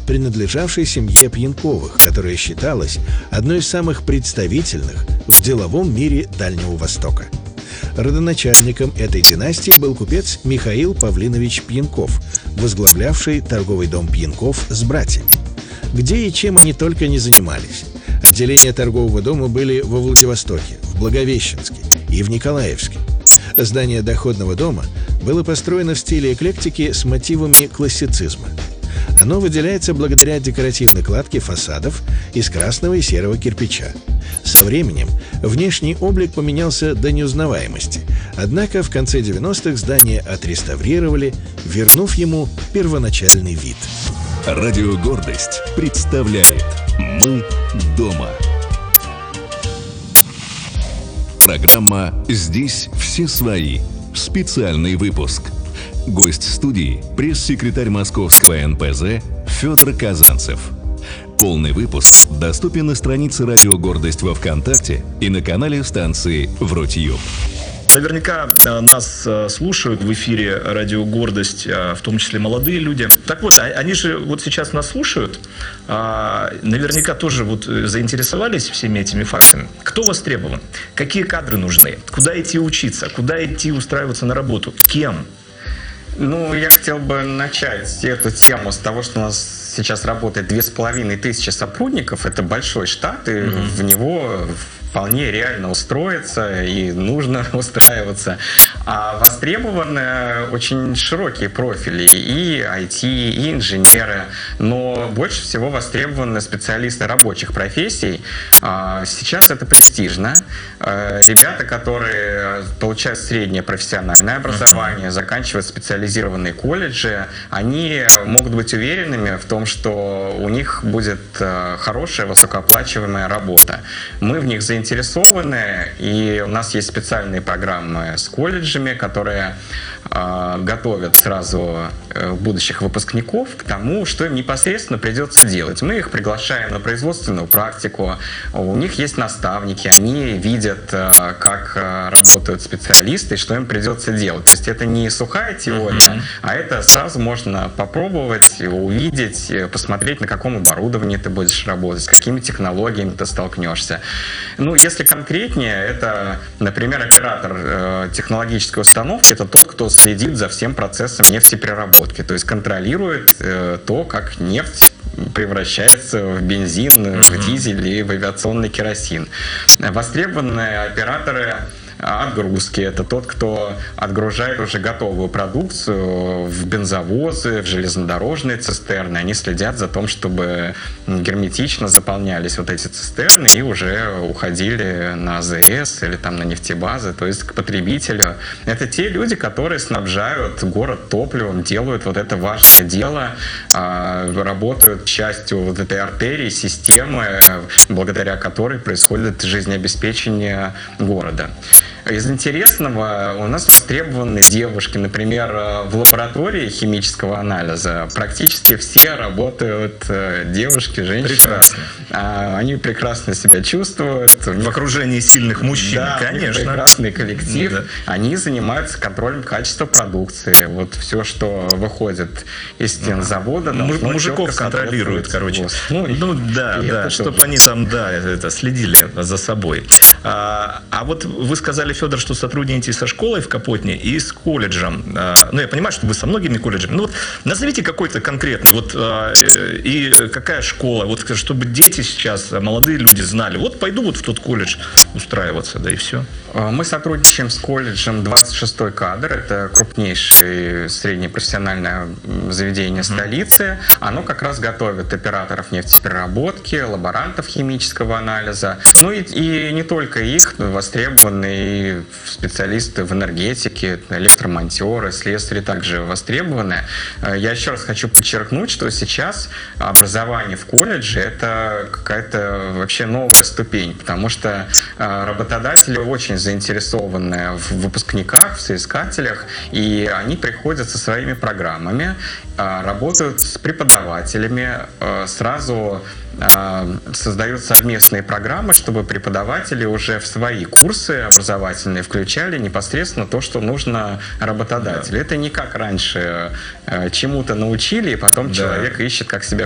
принадлежавший семье Пьянковых, которая считалась одной из самых представительных в деловом мире Дальнего Востока. Родоначальником этой династии был купец Михаил Павлинович Пьянков, возглавлявший торговый дом Пьянков с братьями. Где и чем они только не занимались. Отделения торгового дома были во Владивостоке, в Благовещенске и в Николаевске. Здание доходного дома было построено в стиле эклектики с мотивами классицизма. Оно выделяется благодаря декоративной кладке фасадов из красного и серого кирпича. Со временем внешний облик поменялся до неузнаваемости, однако в конце 90-х здание отреставрировали, вернув ему первоначальный вид. Радио «Гордость» представляет «Мы дома». Программа «Здесь все свои». Специальный выпуск. Гость студии – пресс-секретарь московского НПЗ Федор Казанцев. Полный выпуск доступен на странице «Радио Гордость» во ВКонтакте и на канале станции в Рутьюб. Наверняка нас слушают в эфире «Радио Гордость», в том числе молодые люди. Так вот, они же вот сейчас нас слушают, наверняка тоже вот заинтересовались всеми этими фактами. Кто востребован? Какие кадры нужны? Куда идти учиться? Куда идти устраиваться на работу? Кем? Ну, я хотел бы начать эту тему с того, что у нас сейчас работает 2500 сотрудников. Это большой штат, и в него вполне реально устроиться и нужно устраиваться. А востребованы очень широкие профили, и IT, и инженеры, но больше всего востребованы специалисты рабочих профессий. Сейчас это престижно. Ребята, которые получают среднее профессиональное образование, заканчивают специализированные колледжи, они могут быть уверенными в том, что у них будет хорошая, высокооплачиваемая работа. Мы в них заинтересованы, и у нас есть специальные программы с колледжами, которые готовят сразу будущих выпускников к тому, что им непосредственно придется делать. Мы их приглашаем на производственную практику, у них есть наставники, они видят, как работают специалисты, что им придется делать. То есть это не сухая теория, а это сразу можно попробовать, увидеть, посмотреть, на каком оборудовании ты будешь работать, с какими технологиями ты столкнешься. Ну, если конкретнее, это, например, оператор технологической установки, это тот, кто следит за всем процессом нефтепереработки, то есть контролирует то, как нефть превращается в бензин, в дизель и в авиационный керосин. Востребованные операторы отгрузки. Это тот, кто отгружает уже готовую продукцию в бензовозы, в железнодорожные цистерны. Они следят за тем, чтобы герметично заполнялись вот эти цистерны и уже уходили на АЗС или там на нефтебазы, то есть к потребителю. Это те люди, которые снабжают город топливом, делают вот это важное дело, работают частью вот этой артерии, системы, благодаря которой происходит жизнеобеспечение города. Из интересного, у нас востребованы девушки. Например, в лаборатории химического анализа практически все работают девушки, женщины. Прекрасно. Они прекрасно себя чувствуют. В окружении сильных мужчин, да, конечно. Прекрасный коллектив. Да. Они занимаются контролем качества продукции. Вот все, что выходит из стен завода, мужиков контролируют, короче. Да, чтобы они там, следили за собой. А вот вы сказали, Федор, что сотрудничаете со школой в Капотне и с колледжем. Ну, я понимаю, что вы со многими колледжами. Ну, вот назовите какой-то конкретный. Вот, и какая школа. Вот, чтобы дети сейчас, молодые люди знали. Вот пойду вот в тот колледж устраиваться, да и все. Мы сотрудничаем с колледжем 26-й кадр. Это крупнейшее среднее профессиональное заведение столицы. Оно как раз готовит операторов нефтепереработки, лаборантов химического анализа. Ну и не только их, востребованные специалисты в энергетике, электромонтеры, слесари также востребованы. Я еще раз хочу подчеркнуть, что сейчас образование в колледже – это какая-то вообще новая ступень, потому что работодатели очень заинтересованы в выпускниках, в соискателях, и они приходят со своими программами, работают с преподавателями, сразу создают совместные программы, чтобы преподаватели уже в свои курсы образовательные включали непосредственно то, что нужно работодателю. Это не как раньше чему-то научили, и потом человек ищет, как себя